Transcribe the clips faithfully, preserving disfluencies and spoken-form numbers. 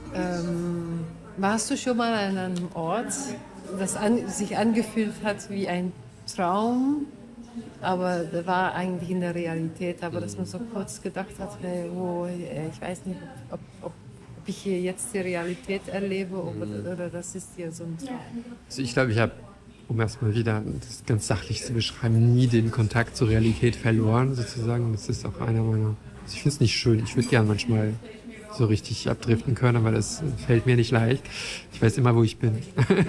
Ähm, warst du schon mal an einem Ort, das an, sich angefühlt hat wie ein Traum, aber der war eigentlich in der Realität, aber dass man so kurz gedacht hat, hey, oh, äh, ich weiß nicht, ob, ob, ob ich hier jetzt die Realität erlebe oder, oder das ist hier so ein Traum. Also ich glaube, ich habe, um erstmal wieder das ganz sachlich zu beschreiben, nie den Kontakt zur Realität verloren, sozusagen. Das ist auch einer meiner. Also ich finde es nicht schön. Ich würde gern manchmal so richtig abdriften können, aber das fällt mir nicht leicht. Ich weiß immer, wo ich bin.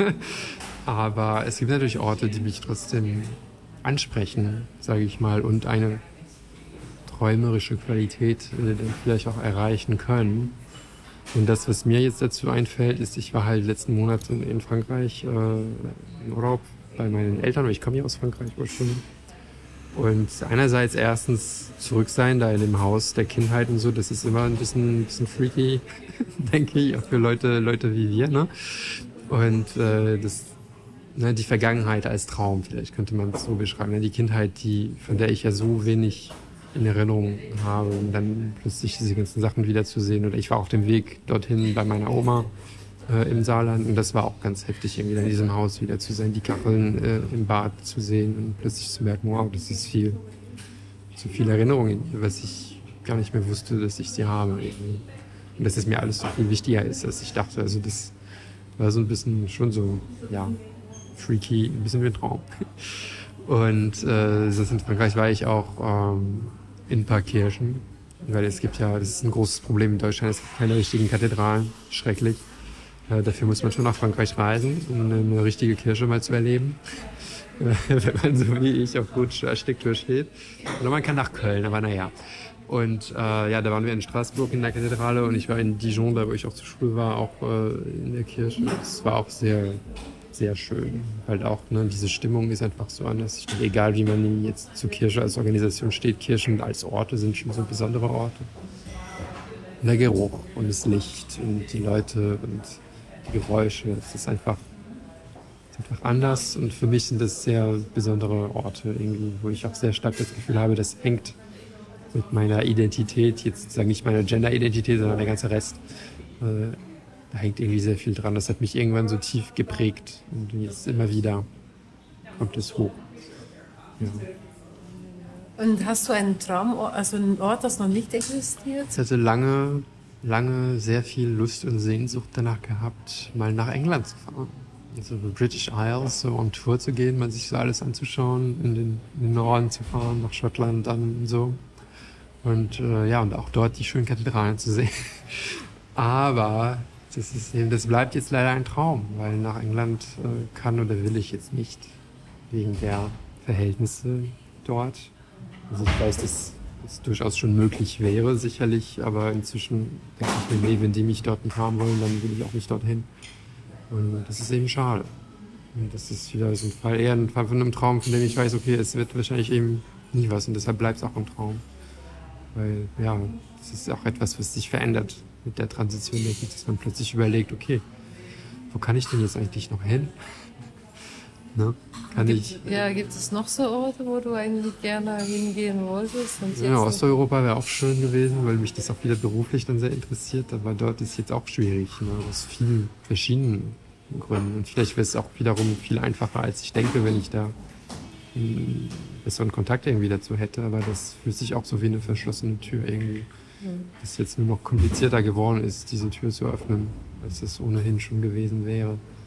Aber es gibt natürlich Orte, die mich trotzdem ansprechen, sage ich mal, und eine träumerische Qualität äh, vielleicht auch erreichen können. Und das, was mir jetzt dazu einfällt, ist, ich war halt letzten Monat in, in Frankreich äh, in Urlaub bei meinen Eltern, weil ich komme ja aus Frankreich ursprünglich. Und einerseits erstens zurück sein, da in dem Haus der Kindheit und so, das ist immer ein bisschen, ein bisschen freaky, denke ich, auch für Leute, Leute wie wir, ne? Und äh, das, ne, die Vergangenheit als Traum, vielleicht könnte man es so beschreiben, ne? Die Kindheit, die, von der ich ja so wenig in Erinnerung habe und dann plötzlich diese ganzen Sachen wiederzusehen. Oder ich war auf dem Weg dorthin bei meiner Oma äh, im Saarland und das war auch ganz heftig, irgendwie in diesem Haus wieder zu sein, die Kacheln äh, im Bad zu sehen und plötzlich zu merken, wow, das ist viel, so viel Erinnerungen, was ich gar nicht mehr wusste, dass ich sie habe. Irgendwie. Und dass es mir alles so viel wichtiger ist, als ich dachte. Also das war so ein bisschen schon so, ja, freaky, ein bisschen wie ein Traum. Und äh, das in Frankreich war ich auch ähm, in ein paar Kirchen, weil es gibt ja, das ist ein großes Problem in Deutschland, es gibt keine richtigen Kathedralen, schrecklich. Äh, dafür muss man schon nach Frankreich reisen, um eine richtige Kirche mal zu erleben, wenn man so wie ich auf gut Architektur steht. Oder man kann nach Köln, aber naja. Und äh, ja, da waren wir in Straßburg in der Kathedrale und ich war in Dijon, da wo ich auch zur Schule war, auch äh, in der Kirche. Das war auch sehr sehr schön. Halt auch, ne, diese Stimmung ist einfach so anders. Ich denke, egal wie man jetzt zur Kirche als Organisation steht, Kirchen als Orte sind schon so besondere Orte. Und der Geruch und das Licht und die Leute und die Geräusche, das ist einfach, das ist einfach anders und für mich sind das sehr besondere Orte irgendwie, wo ich auch sehr stark das Gefühl habe, das hängt mit meiner Identität, jetzt sage ich nicht meiner Gender-Identität, sondern der ganze Rest, äh, da hängt irgendwie sehr viel dran. Das hat mich irgendwann so tief geprägt. Und jetzt immer wieder kommt es hoch. Ja. Und hast du einen Traumort, also einen Ort, das noch nicht existiert? Ich hatte lange, lange sehr viel Lust und Sehnsucht danach gehabt, mal nach England zu fahren. Also British Isles, so on Tour zu gehen, mal sich so alles anzuschauen, in den, in den Norden zu fahren, nach Schottland dann und so. Und äh, ja, und auch dort die schönen Kathedralen zu sehen. Aber Das, ist eben, das bleibt jetzt leider ein Traum, weil nach England äh, kann oder will ich jetzt nicht, wegen der Verhältnisse dort. Also ich weiß, dass es durchaus schon möglich wäre, sicherlich, aber inzwischen denke ich mir, nee, wenn die mich dort nicht haben wollen, dann will ich auch nicht dorthin. Und das ist eben schade. Und das ist wieder so ein Fall, eher ein Fall von einem Traum, von dem ich weiß, okay, es wird wahrscheinlich eben nie was und deshalb bleibt es auch ein Traum. Weil, ja, das ist auch etwas, was sich verändert mit der Transition, denke ich, dass man plötzlich überlegt, okay, wo kann ich denn jetzt eigentlich noch hin? Ne? Kann gibt, ich, ja, gibt es noch so Orte, wo du eigentlich gerne hingehen wolltest? Und ja, Osteuropa wäre auch schön gewesen, weil mich das auch wieder beruflich dann sehr interessiert, aber dort ist jetzt auch schwierig, ne? Aus vielen verschiedenen Gründen. Und vielleicht wäre es auch wiederum viel einfacher, als ich denke, wenn ich da einen besseren Kontakt irgendwie dazu hätte, aber das fühlt sich auch so wie eine verschlossene Tür irgendwie. Dass es jetzt nur noch komplizierter geworden ist, diese Tür zu öffnen, als es ohnehin schon gewesen wäre.